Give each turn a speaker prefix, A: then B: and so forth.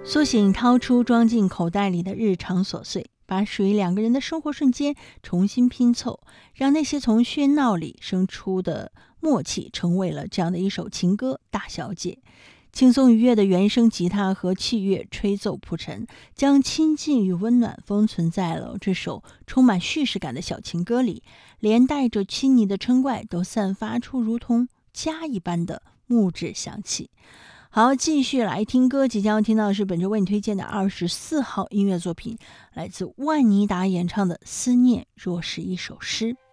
A: 苏醒掏出装进口袋里的日常琐碎，把属于两个人的生活瞬间重新拼凑，让那些从喧闹里生出的默契成为了这样的一首情歌《大小姐》。轻松愉悦的原声吉他和器乐吹奏铺陈，将亲近与温暖封存在了这首充满叙事感的小情歌里，连带着亲昵的嗔怪都散发出如同家一般的木质香气。好，继续来听歌，即将要听到的是本周为你推荐的24号音乐作品，来自万妮达演唱的《思念若是一首诗》。